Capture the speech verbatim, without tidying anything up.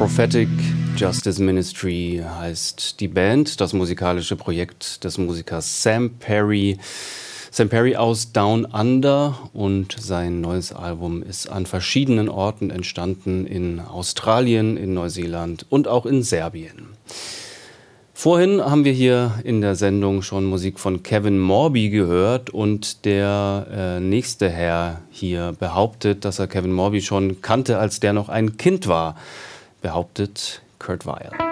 Prophetic Justice Ministry heißt die Band, das musikalische Projekt des Musikers Sam Perry. Sam Perry aus Down Under, und sein neues Album ist an verschiedenen Orten entstanden, in Australien, in Neuseeland und auch in Serbien. Vorhin haben wir hier in der Sendung schon Musik von Kevin Morby gehört, und der äh, nächste Herr hier behauptet, dass er Kevin Morby schon kannte, als der noch ein Kind war, behauptet Kurt Weill.